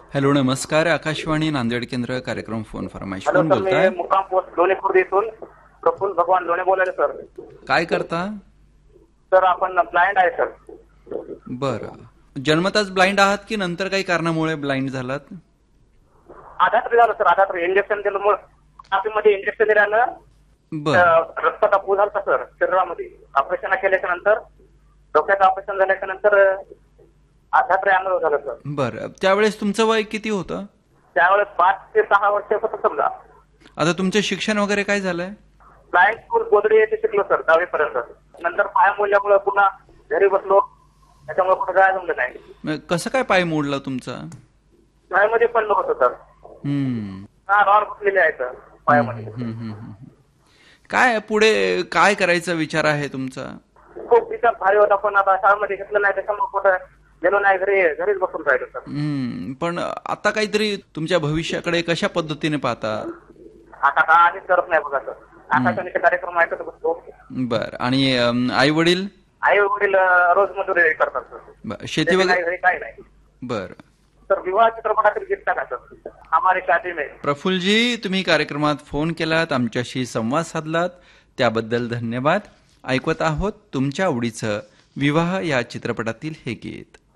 Hello, नमस्कार. आकाशवाणी नांदेड केंद्र कार्यक्रम फोन फरमाईश. हॅलो कोण सर, मी बोलताय? मुक्काम पोस्ट लोणे खुर्द इथून प्रफुल्ल भगवान लोणे बोलायला सर. काय करता? सर आपण ब्लाइंड आहे सर. बरं. जन्मताच ब्लाइंड आहात की नंतर काही कारणामुळे ब्लाइंड झालात? आधार झालं सर, आधार इंजेक्शन दिल्यामुळे मध्ये इंजेक्शन दिल्यानं बर रक्ताचा पू झाला सर शरीरामध्ये. ऑपरेशन केल्याच्या नंतर, डोक्याचं ऑपरेशन झाल्याच्या नंतर आधार अनुभव झाला सर. बर त्यावेळेस तुमचं वय किती होतं? त्यावेळेस 5 ते 6 वर्ष होतं समजा. आता तुमचं शिक्षण वगैरे काय झालंय? ब्लाइंड स्कूल गोदडी येथे शिकलो सर 10वी पर्यंत. नंतर पाय मोडल्यामुळे पुन्हा घरी बसलो, त्याच्यामुळे कुठं जायला जमलं नाही. मग कसं काय पाय मोडला तुमचा? पायामध्ये पण होतं सर. हम्म हा, रॉड घुसलेले आहे सर पायामध्ये. काय पुढे काय करायचा विचार आहे तुमचा? खूप विचार भारी होता, पण आता शाळेमध्ये घेतलं नाही, त्याच्यामुळे कुठं गेलो नाही, घरीच बसून राहिलो सर. पण आता काहीतरी तुमच्या भविष्याकडे कशा पद्धतीने पाहता? आता का आधीच करत नाही बघा सर. आकाशवाणीचे कार्यक्रम ऐकत बसतो. बर. आणि आई वडील? आई वडील रोज मजुरी करतात सर. शेती वगैरे? घरी काही नाही. बर. तर विवाह चित्रपटातील गीत टाका सर, हमारे शादी में. प्रफुल्लजी, तुम्ही कार्यक्रमात फोन केलात, आमच्याशी संवाद साधलात, त्याबद्दल धन्यवाद. ऐकत आहोत तुमच्या आवडीचं विवाह या चित्रपटातील हे गीत.